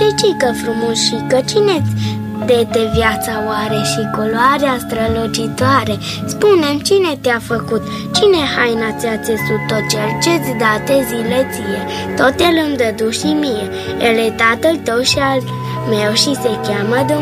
Floricică frumușică, cine-ți dete viața oare și culoarea strălucitoare? Spune-mi, cine te-a făcut? Cine haina ți-a țesut? Tot cel ce-ți date zile ție, tot el îmi dădu și mie. El e tatăl tău și al meu și se cheamă Dumnezeu.